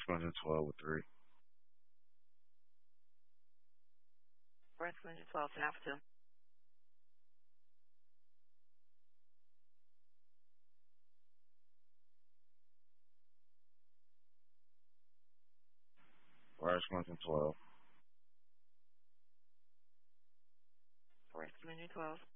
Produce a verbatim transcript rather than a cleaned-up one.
exponent twelve with three. four exponent twelve half two. four exponent twelve. four exponent twelve.